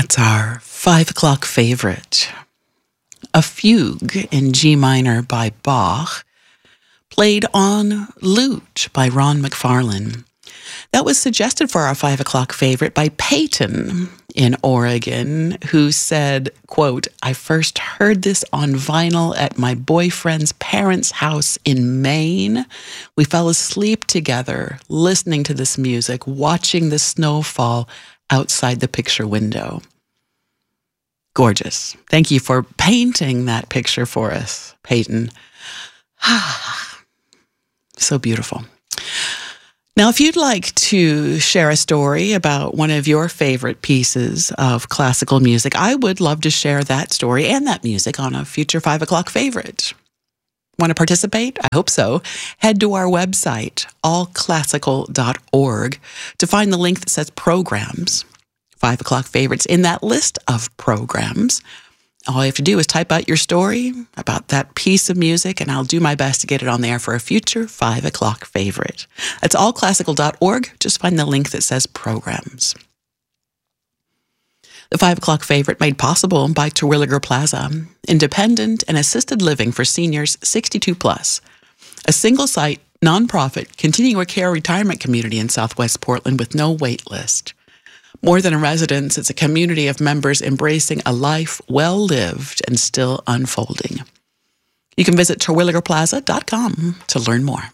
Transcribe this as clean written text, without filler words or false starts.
That's our 5 o'clock favorite. A fugue in G minor by Bach, played on lute by Ron McFarlane. That was suggested for our 5 o'clock favorite by Peyton in Oregon, who said, quote, "I first heard this on vinyl at my boyfriend's parents' house in Maine. We fell asleep together, listening to this music, watching the snow fall outside the picture window." Gorgeous. Thank you for painting that picture for us, Peyton. So beautiful. Now, if you'd like to share a story about one of your favorite pieces of classical music, I would love to share that story and that music on a future 5 o'clock favorite. Want to participate? I hope so. Head to our website, allclassical.org, to find the link that says programs. 5 o'clock favorites in that list of programs. All you have to do is type out your story about that piece of music, and I'll do my best to get it on there for a future 5 o'clock favorite. That's allclassical.org. Just find the link that says programs. The 5 o'clock favorite made possible by Terwilliger Plaza, independent and assisted living for seniors 62 plus. A single-site, nonprofit, continuing care retirement community in Southwest Portland with no wait list. More than a residence, it's a community of members embracing a life well lived and still unfolding. You can visit terwilligerplaza.com to learn more.